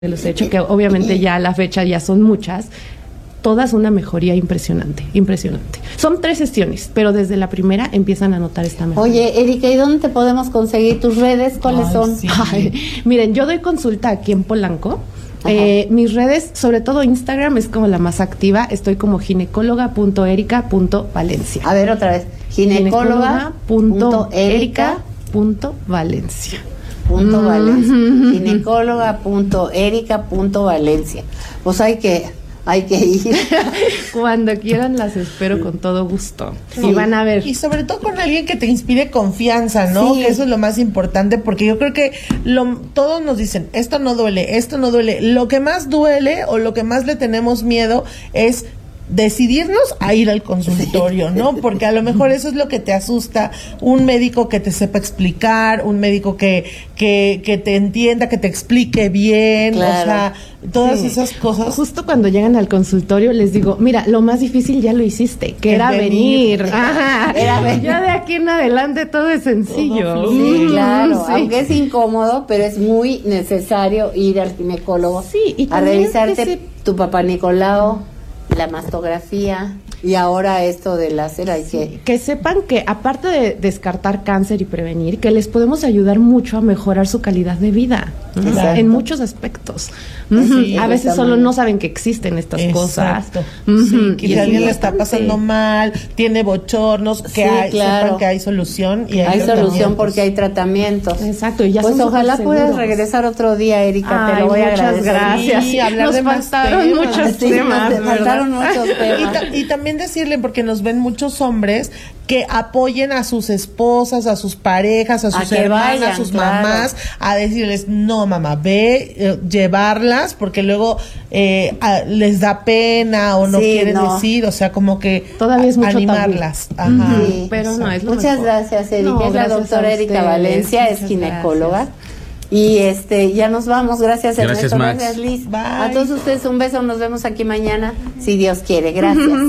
los he hecho, que obviamente ya a la fecha ya son muchas, todas una mejoría impresionante, impresionante. Son 3 sesiones, pero desde la primera empiezan a notar esta mejoría. Oye, Erika, ¿y dónde te podemos conseguir tus redes? ¿Cuáles son? Sí. Ay, miren, yo doy consulta aquí en Polanco. Mis redes, sobre todo Instagram, es como la más activa. Estoy como ginecóloga.erica.valencia. A ver, otra vez. Ginecóloga.erica.valencia. Ginecóloga.erica.valencia. Pues hay que ir. Cuando quieran las espero con todo gusto. Sí. Y van a ver. Y sobre todo con alguien que te inspire confianza, ¿no? Sí. Que eso es lo más importante, porque yo creo que todos nos dicen, esto no duele, esto no duele. Lo que más duele o lo que más le tenemos miedo es decidirnos a ir al consultorio, ¿no? Porque a lo mejor eso es lo que te asusta, un médico que te sepa explicar, un médico que te entienda, que te explique bien, Claro. o sea, todas esas cosas. Justo cuando llegan al consultorio les digo, mira, lo más difícil ya lo hiciste, que era venir. Ajá. Era venir. Ya de aquí en adelante todo es sencillo. Todo Sí, claro, Sí. aunque es incómodo, pero es muy necesario ir al ginecólogo Sí, y a también revisarte que tu papá Nicolau, la mastografía y ahora esto de láser. Hay Que sepan que aparte de descartar cáncer y prevenir, que les podemos ayudar mucho a mejorar su calidad de vida, ¿no? Exacto. En muchos aspectos. Sí, A veces justamente. solo no saben que existen estas cosas. Exacto. Ujú. Sí, que Y si es alguien le está importante. pasando mal, tiene bochornos, que Sí, sepan claro. que hay solución y hay solución tratamientos. porque hay tratamientos. Exacto, y ya Pues son ojalá súper puedas seguros. regresar otro día, Erika, te Ay, lo voy a muchas agradecer. gracias. Sí, hablar Nos de más faltaron temas. muchos Sí, temas, te ¿verdad? faltaron muchos temas. Y también decirle, porque nos ven muchos hombres, que apoyen a sus esposas, a sus parejas, a sus que hermanas, vayan, a sus claro. mamás, a decirles, no mamá, ve, llevarlas, porque luego les da pena o no Sí, quieren no. decir, o sea, como que Todavía es mucho animarlas. tabú. Ajá. Sí. Pero no, es lo Muchas mejor. gracias, Erika. No, Es la gracias doctora a Erika ustedes. Valencia, es Muchas ginecóloga. gracias. Y ya nos vamos. Gracias, Gracias, Ernesto. Max. Gracias, Liz. Bye. A todos ustedes un beso. Nos vemos aquí mañana, si Dios quiere. Gracias.